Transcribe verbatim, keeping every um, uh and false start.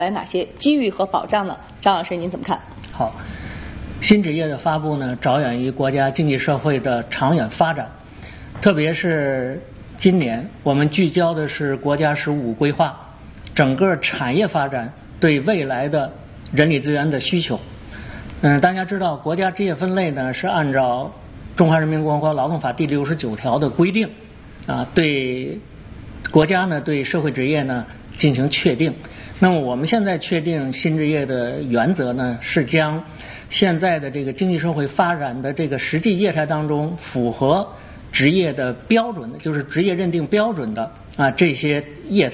来哪些机遇和保障呢？张老师，您怎么看？ 好，新职业的发布呢，着眼于国家经济社会的长远发展，特别是今年我们聚焦的是国家“十五”规划，整个产业发展对未来的人力资源的需求。嗯，大家知道，国家职业分类呢是按照《中华人民共和国劳动法》第六十九条的规定，啊，对国家呢对社会职业呢进行确定。那么我们现在确定新职业的原则呢，是将现在的这个经济社会发展的这个实际业态当中符合职业的标准的，就是职业认定标准的啊这些业态。